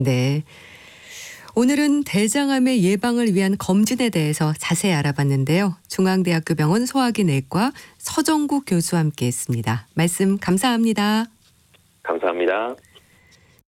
네. 오늘은 대장암의 예방을 위한 검진에 대해서 자세히 알아봤는데요. 중앙대학교 병원 소화기 내과 서정국 교수와 함께했습니다. 말씀 감사합니다. 감사합니다.